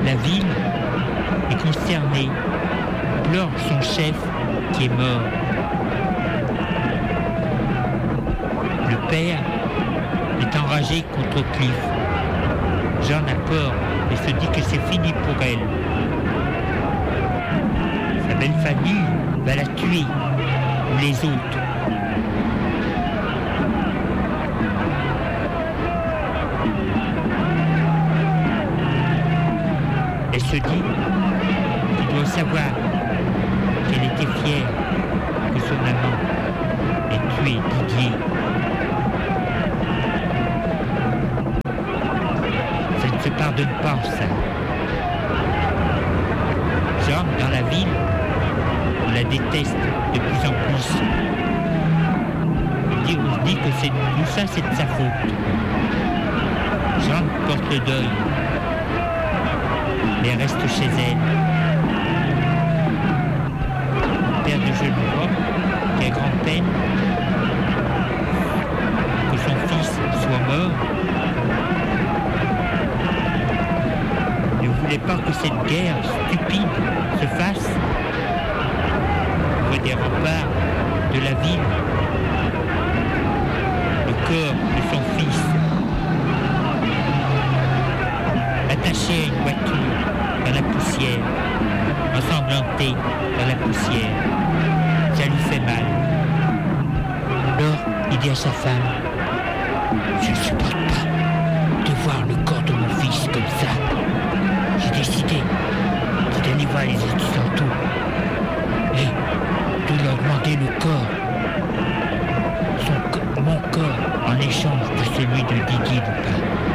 La ville est consternée, pleure son chef qui est mort. Le père est enragé contre Cliff. Jeanne a peur et se dit que c'est fini pour elle. Sa belle famille va la tuer, ou les autres. Elle se dit qu'il doit savoir qu'elle était fière que son amant ait tué Didier. Ça ne se pardonne pas, ça. Jeanne, dans la ville, on la déteste de plus en plus. On se dit que tout ça, c'est de sa faute. Jeanne porte le deuil. Mais elle reste chez elle. Le père de Genevois, qui a grand-peine que son fils soit mort, ne voulait pas que cette guerre stupide se fasse près des remparts de la ville. Le corps de son fils, attaché à une voiture dans la poussière, ensanglanté dans la poussière, ça lui fait mal. Alors, il dit à sa femme, je ne supporte pas de voir le corps de mon fils comme ça. J'ai décidé d'aller voir les Occidentaux et de leur demander le corps, mon corps, en échange de celui de Didier Dupin.